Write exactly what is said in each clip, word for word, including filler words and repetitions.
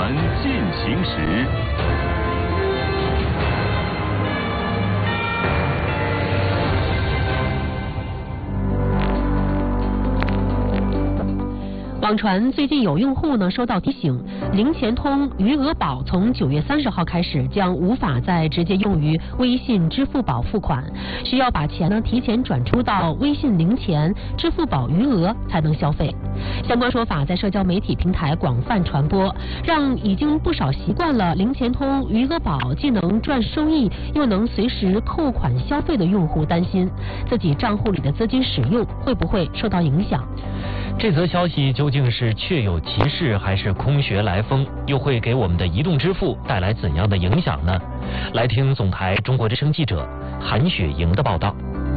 传进行时。 网传最近有用户呢收到提醒，零钱通余额宝从九月三十号开始将无法再直接用于微信、支付宝付款，需要把钱呢提前转出到微信零钱、支付宝余额才能消费。相关说法在社交媒体平台广泛传播，让已经不少习惯了零钱通余额宝既能赚收益又能随时扣款消费的用户担心自己账户里的资金使用会不会受到影响。 这则消息究竟是确有其事还是空穴来风，又会给我们的移动支付带来怎样的影响呢？来听总台中国之声记者韩雪莹的报道。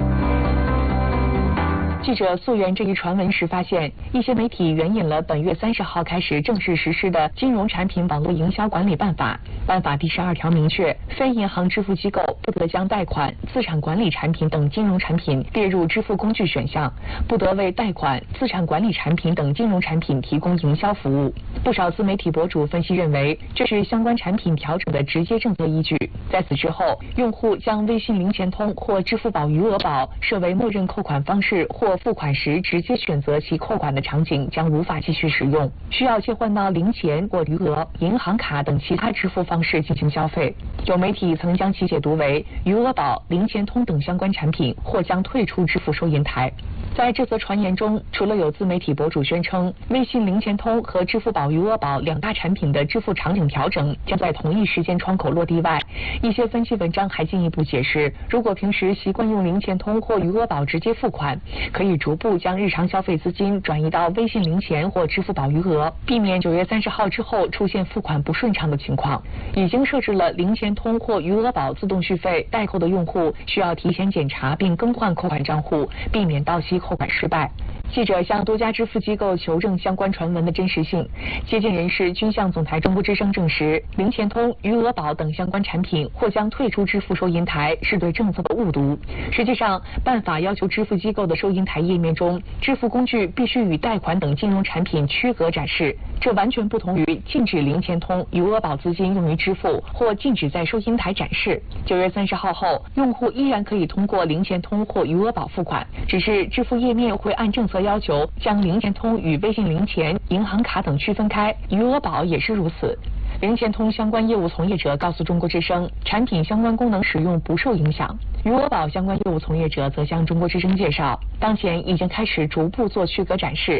记者溯源这一传闻时发现，一些媒体援引了本月三十号开始正式实施的《金融产品网络营销管理办法》。办法第十二条明确，非银行支付机构不得将贷款、资产管理产品等金融产品列入支付工具选项，不得为贷款、资产管理产品等金融产品提供营销服务。不少自媒体博主分析认为，这是相关产品调整的直接政策依据。在此之后，用户将微信零钱通或支付宝余额宝设为默认扣款方式或付款时直接选择其扣款的场景将无法继续使用，需要切换到零钱或余额、银行卡等其他支付方式进行消费。有媒体曾将其解读为余额宝、零钱通等相关产品或将退出支付收银台。在这则传言中，除了有自媒体博主宣称微信零钱通和支付宝余额宝两大产品的支付场景调整将在同一时间窗口落地外，一些分析文章还进一步解释，如果平时习惯用零钱通或余额宝直接付款，可以逐步将日常消费资金转移到微信零钱或支付宝余额，避免九月三十号之后出现付款不顺畅的情况。已经设置了零钱通或余额宝自动续费代扣的用户，需要提前检查并更换扣款账户，避免到期扣款失败。记者向多家支付机构求证相关传闻的真实性，接近人士均向总台中国之声证实，零钱通、余额宝等相关产品或将退出支付收银台是对政策的误读。实际上，办法要求支付机构的收银台页面中，支付工具必须与贷款等金融产品区隔展示，这完全不同于禁止零钱通、余额宝资金用于支付或禁止在收银台展示。九月三十号后，用户依然可以通过零钱通或余额宝付款，只是支付页面会按政策要求将零钱通与微信零钱、银行卡等区分开，余额宝也是如此。零钱通相关业务从业者告诉中国之声，产品相关功能使用不受影响。余额宝相关业务从业者则向中国之声介绍，当前已经开始逐步做区隔展示。